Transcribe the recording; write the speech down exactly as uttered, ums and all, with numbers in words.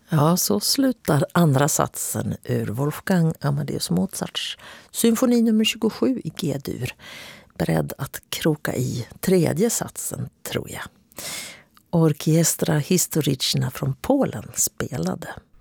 Ja, så slutar andra satsen ur Wolfgang Amadeus Mozarts symfoni nummer tjugosju i G-dur. Beredd att kroka i tredje satsen, tror jag. Orkiestra Historyczna från Polen spelade.